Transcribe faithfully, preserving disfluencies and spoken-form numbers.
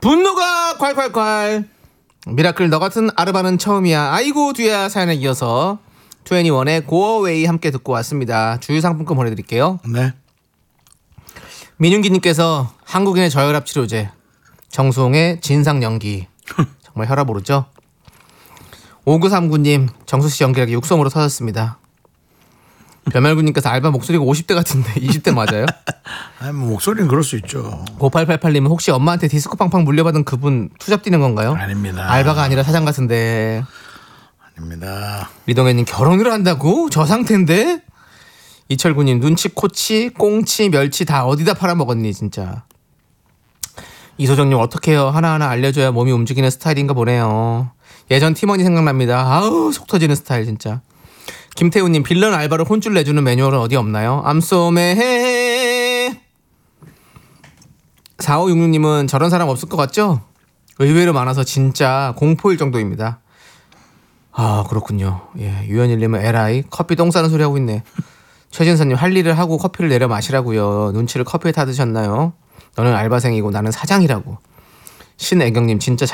분노가 콸콸콸. 미라클 너 같은 아르바는 처음이야. 아이고 뒤야 사연에 이어서 이십일의 고어웨이 함께 듣고 왔습니다. 주유 상품권 보내드릴게요. 네. 민윤기님께서 한국인의 저혈압 치료제 정수홍의 진상 연기 정말 혈압 오르죠. 오구삼구님 정수씨 연기력이 육성으로 터졌습니다. 변멸구님께서 알바 목소리가 오십 대 같은데 이십 대 맞아요? 아니 뭐 목소리는 그럴 수 있죠. 오팔팔팔님은 혹시 엄마한테 디스코 팡팡 물려받은 그분 투잡 뛰는 건가요? 아닙니다. 알바가 아니라 사장 같은데. 아닙니다. 리동현님 결혼을 한다고? 저 상태인데? 이철구님 눈치 코치 꽁치 멸치 다 어디다 팔아먹었니 진짜. 이소정님 어떻게 해요? 하나하나 알려줘야 몸이 움직이는 스타일인가 보네요. 예전 팀원이 생각납니다. 아우 속 터지는 스타일 진짜. 김태우님 빌런 알바를 혼쭐 내주는 매뉴얼은 어디 없나요? 암소매해. 사오육육님은 저런 사람 없을 것 같죠? 의외로 많아서 진짜 공포일 정도입니다. 아 그렇군요. 예, 유현일님은 에라이 커피 똥 싸는 소리 하고 있네. 최진선님 할 일을 하고 커피를 내려 마시라고요. 눈치를 커피에 타 드셨나요? 너는 알바생이고 나는 사장이라고. 신애경님 진짜